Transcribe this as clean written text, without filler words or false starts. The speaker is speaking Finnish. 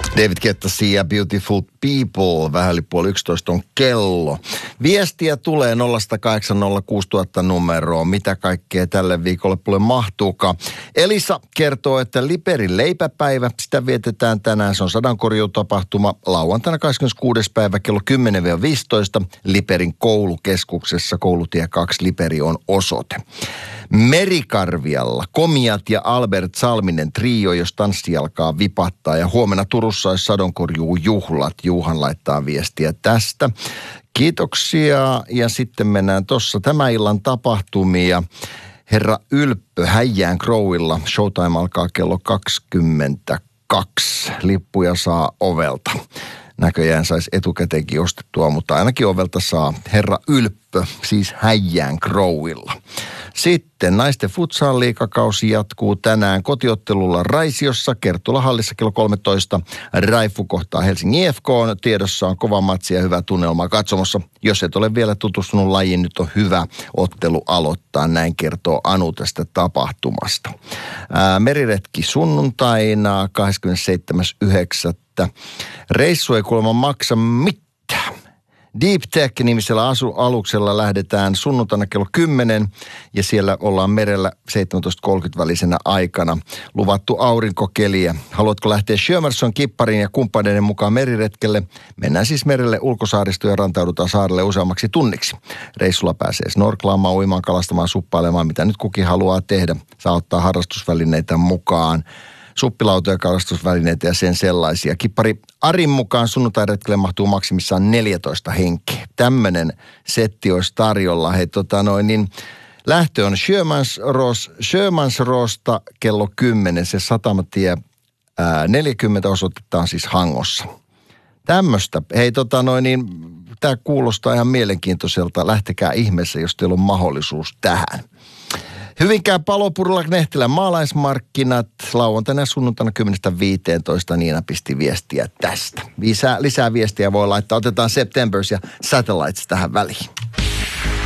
David Guetta ja Beautiful People, vähän yli 10:30 on kello. Viestiä tulee 0806000 numeroon, mitä kaikkea tälle viikolle mahtuukaan. Elisa kertoo, että Liperin leipäpäivä, sitä vietetään tänään. Se on sadankorjuutapahtuma lauantaina 26. päivä kello 10-15 Liperin koulukeskuksessa. Koulutie 2 Liperi on osoite. Merikarvialla Komiat ja Albert Salminen trio, jos tanssi alkaa vipattaa. Ja huomenna Turussa olisi sadonkorjuujuhlat. Juuhan laittaa viestiä tästä. Kiitoksia. Ja sitten mennään tuossa tämän illan tapahtumia. Herra Ylppö Häijään Crowilla. Showtime alkaa kello 22. Lippuja saa ovelta. Näköjään saisi etukäteenkin ostettua, mutta ainakin ovelta saa Herra Ylppö, siis Häijään Crowilla. Sitten naisten futsal-liigakausi jatkuu tänään kotiottelulla Raisiossa, Kertula-hallissa kello 13. Raifu kohtaa Helsingin IFK. Tiedossa on kova matsi ja hyvä tunnelma katsomossa. Jos et ole vielä tutustunut lajiin, nyt on hyvä ottelu aloittaa. Näin kertoo Anu tästä tapahtumasta. Meriretki sunnuntaina 27.9. Reissu ei kuulemma maksa mitään. Deep Tech-nimisellä aluksella lähdetään sunnuntaina kello 10 ja siellä ollaan merellä 17.30 välisenä aikana. Luvattu aurinkokeliä. Haluatko lähteä Sjömarsson kipparin ja kumppaneiden mukaan meriretkelle? Mennään siis merelle ulkosaaristoon ja rantaudutaan saarelle useammaksi tunniksi. Reissulla pääsee snorklaamaan, uimaan, kalastamaan, suppailemaan, mitä nyt kukin haluaa tehdä. Saa ottaa harrastusvälineitä mukaan. Suppilautoja, kalastusvälineitä ja sen sellaisia. Kippari Arin mukaan sunnuntairetkelle mahtuu maksimissaan 14 henkeä. Tämmöinen setti olisi tarjolla. Lähtö on Sjömansrosta kello 10. Se Satamatie 40 osoitetaan siis Hangossa. Tämmöistä. Tämä kuulostaa ihan mielenkiintoiselta. Lähtekää ihmeessä, jos teillä on mahdollisuus tähän. Hyvinkään Palopurolla Knehtilän maalaismarkkinat lauantaina ja sunnuntaina 10-15. Niina pisti viestiä tästä. Lisää viestiä voi laittaa. Otetaan Septembers ja Satellites tähän väliin.